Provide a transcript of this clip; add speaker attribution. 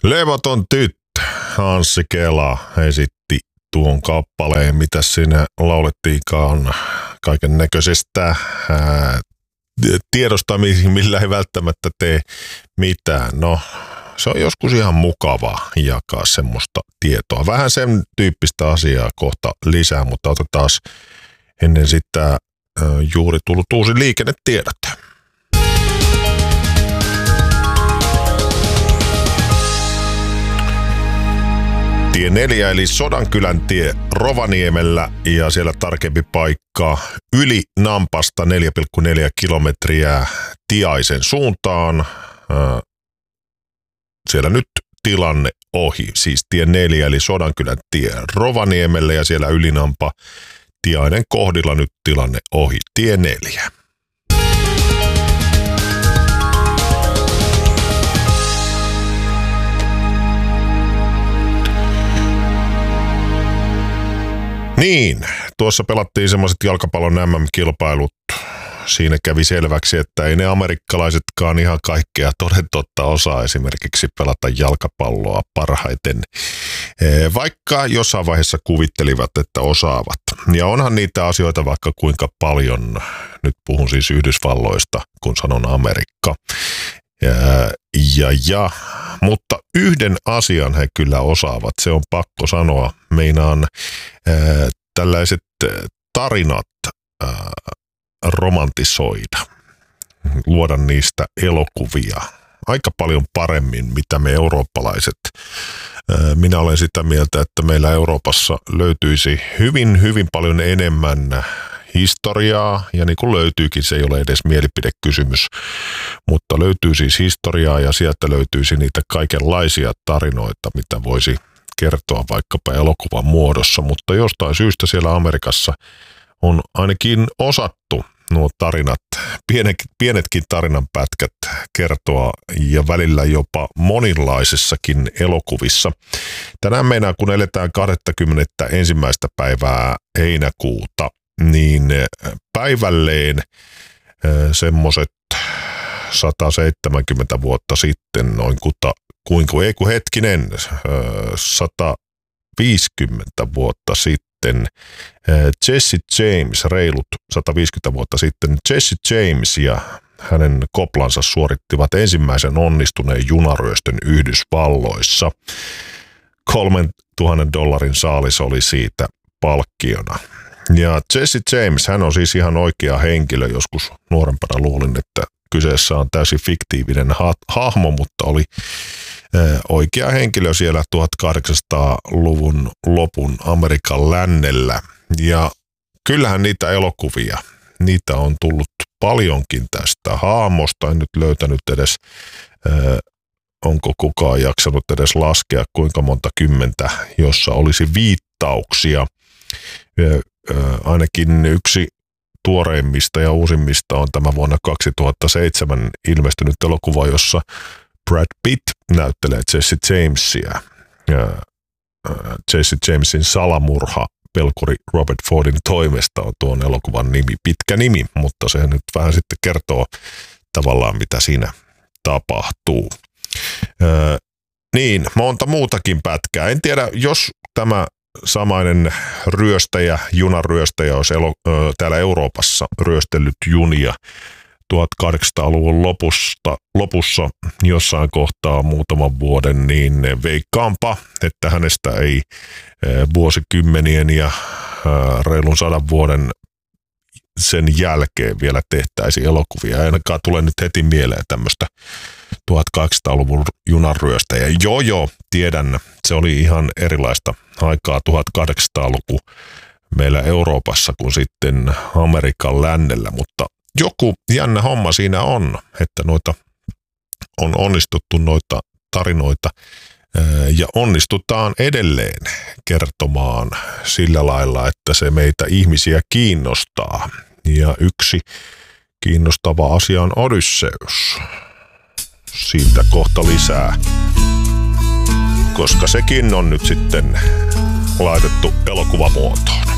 Speaker 1: Levoton tyttö Anssi Kela esitti tuon kappaleen, mitä siinä laulettiinkaan kaiken näköisestä tiedosta, millä ei välttämättä tee mitään. No, se on joskus ihan mukavaa jakaa semmoista tietoa. Vähän sen tyyppistä asiaa kohta lisää, mutta otetaan ennen sitä juuri tullut uusi liikennetiedot. Tie 4 eli Sodankylän tie Rovaniemellä ja siellä tarkempi paikka yli Nampasta 4,4 kilometriä Tiaisen suuntaan. Siellä nyt tilanne ohi, siis tie 4 eli Sodankylän tie Rovaniemellä ja siellä yli Nampa Tiainen kohdilla nyt tilanne ohi, tie 4. Niin, tuossa pelattiin semmoiset jalkapallon MM-kilpailut. Siinä kävi selväksi, että ei ne amerikkalaisetkaan ihan kaikkea toden totta osaa esimerkiksi pelata jalkapalloa parhaiten, vaikka jossain vaiheessa kuvittelivat, että osaavat. Ja onhan niitä asioita vaikka kuinka paljon, nyt puhun siis Yhdysvalloista, kun sanon Amerikka. Mutta yhden asian he kyllä osaavat, se on pakko sanoa. Meinaan tällaiset tarinat romantisoida, luoda niistä elokuvia aika paljon paremmin, mitä me eurooppalaiset. Minä olen sitä mieltä, että meillä Euroopassa löytyisi hyvin paljon enemmän historiaa, ja niin kuin löytyykin, se ei ole edes mielipidekysymys, mutta löytyy siis historiaa ja sieltä löytyisi niitä kaikenlaisia tarinoita, mitä voisi kertoa vaikkapa elokuvan muodossa, mutta jostain syystä siellä Amerikassa on ainakin osattu nuo tarinat, pienetkin tarinanpätkät kertoa ja välillä jopa monenlaisissakin elokuvissa. Tänään meinaan, kun eletään 21. päivää heinäkuuta, niin päivälleen semmoiset 170 vuotta sitten, noin 150 vuotta sitten, Jesse James, reilut 150 vuotta sitten, Jesse James ja hänen koplansa suorittivat ensimmäisen onnistuneen junaryöstön Yhdysvalloissa. $3,000 saalis oli siitä palkkiona. Ja Jesse James, hän on siis ihan oikea henkilö. Joskus nuorempana luulin, että kyseessä on täysin fiktiivinen hahmo, mutta oli oikea henkilö siellä 1800-luvun lopun Amerikan lännellä. Ja kyllähän niitä elokuvia, niitä on tullut paljonkin tästä hahmosta. En nyt löytänyt edes, onko kukaan jaksanut edes laskea kuinka monta kymmentä, jossa olisi viittauksia. Ainakin yksi tuoreimmista ja uusimmista on tämä vuonna 2007 ilmestynyt elokuva, jossa Brad Pitt näyttelee Jesse Jamesia. Jesse Jamesin salamurha pelkuri Robert Fordin toimesta on tuon elokuvan nimi. Pitkä nimi, mutta se nyt vähän sitten kertoo tavallaan, mitä siinä tapahtuu. Niin, monta muutakin pätkää. En tiedä, jos tämä samainen ryöstäjä, junaryöstäjä olisi täällä Euroopassa ryöstellyt junia 1800-luvun lopussa jossain kohtaa muutaman vuoden, niin veikkaanpa, että hänestä ei vuosikymmenien ja reilun 100 vuoden sen jälkeen vielä tehtäisi elokuvia. Ainakaan tule nyt heti mieleen tämmöistä 1800-luvun junanryöstäjä. Joo, tiedän, se oli ihan erilaista aikaa 1800-luku meillä Euroopassa kuin sitten Amerikan lännellä, mutta joku jännä homma siinä on, että noita on onnistuttu noita tarinoita ja onnistutaan edelleen kertomaan sillä lailla, että se meitä ihmisiä kiinnostaa. Ja yksi kiinnostava asia on Odysseus. Siitä kohta lisää, koska sekin on nyt sitten laitettu elokuvamuotoon.